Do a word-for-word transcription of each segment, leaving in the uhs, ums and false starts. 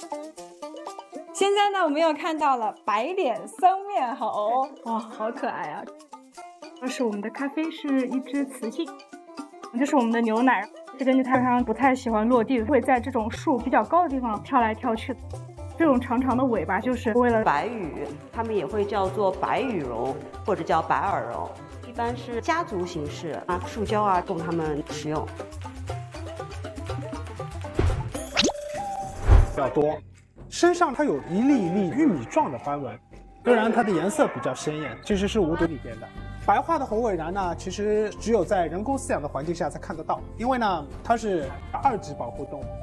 现在呢，我们又看到了白脸僧面猴，哇，好可爱啊！这是我们的咖啡，是一只雌性。这是我们的牛奶，这根据它常常不太喜欢落地，会在这种树比较高的地方跳来跳去。这种长长的尾巴就是为了白羽，它们也会叫做白羽绒或者叫白耳绒，一般是家族形式啊，树胶啊供它们食用。 比较多，身上它有一粒一粒玉米状的斑纹，虽然它的颜色比较鲜艳，其实是无毒里边的。白化的红尾蚺呢，其实只有在人工饲养的环境下才看得到，因为呢它是二级保护动物。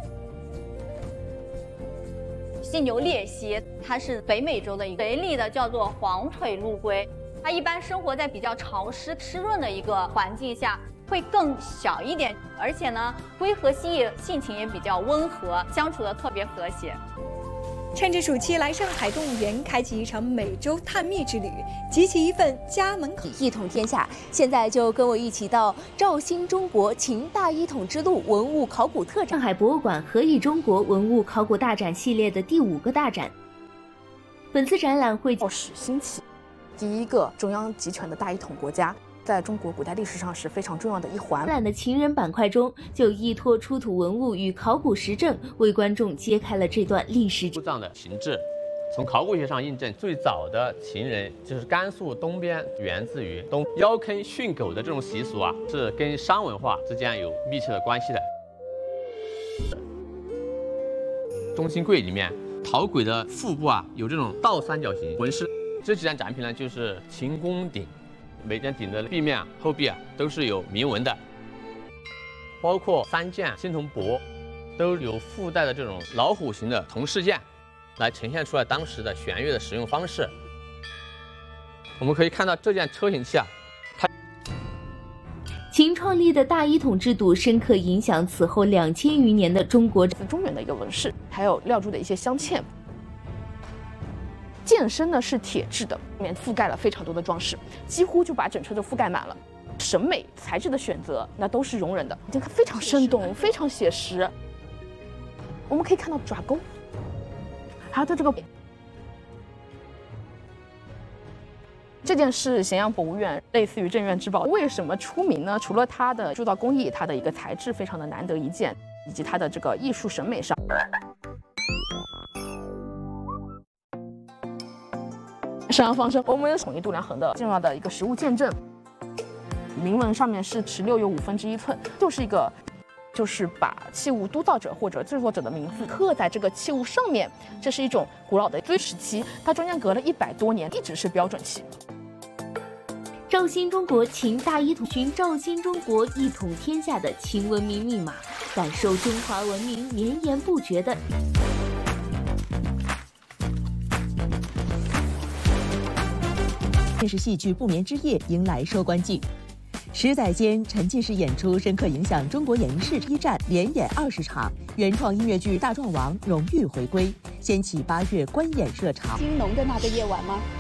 犀牛鬣蜥，它是北美洲的一个北里的叫做黄腿陆龟，它一般生活在比较潮湿湿润的一个环境下，会更小一点，而且呢，龟和蜥蜴性情也比较温和，相处的特别和谐。 趁着暑期来上海动物园，开启一场美洲探秘之旅，集齐一份家门口一统天下。现在就跟我一起到肇兴中国秦大一统之路文物考古特展。 上海博物馆何以中国文物考古大展系列的第五个大展。本次展览会造始兴起，第一个中央集权的大一统国家。在中国古代历史上是非常重要的一环。 展览的秦人板块中，就依托出土文物与考古实证，为观众揭开了这段历史。 墓葬的形制，从考古学上印证，最早的秦人就是甘肃东边，源自于东腰坑训狗的这种习俗啊，是跟商文化之间有密切的关系的。中心柜里面，陶簋的腹部啊有这种倒三角形纹饰。这几件展品呢，就是秦宫鼎。每件鼎的壁面啊、后壁啊都是有铭文的，包括三件青铜钵，都有附带的这种老虎形的铜饰件，来呈现出来当时的弦乐的使用方式。我们可以看到这件车形器啊，它秦创立的大一统制度深刻影响此后两千余年的中国中原的一个纹饰，还有料柱的一些镶嵌。剑身呢是铁制的，里面覆盖了非常多的装饰，几乎就把整车都覆盖满了。审美材质的选择那都是容忍的，你看非常生动，非常写实。我们可以看到爪钩，还有它这个。这件是咸阳博物院类似于镇院之宝，为什么出名呢？除了它的铸造工艺，它的一个材质非常的难得一见，以及它的这个艺术审美上。山阳方声，我们统一度量衡的重要的一个实物见证。铭文上面是十六又五分之一寸，就是一个，就是把器物督造者或者制作者的名字刻在这个器物上面。这是一种古老的追时期，它中间隔了一百多年，一直是标准期。 肇兴中国秦大一统，寻肇兴中国一统天下的秦文明密码，感受中华文明绵延不绝的。 电视戏剧《不眠之夜》迎来收官季，十载间沉浸式演出深刻影响中国演艺市场，一战连演二十场，原创音乐剧《大壮王》荣誉回归，掀起八月观演热潮。 兴浓的那个夜晚吗？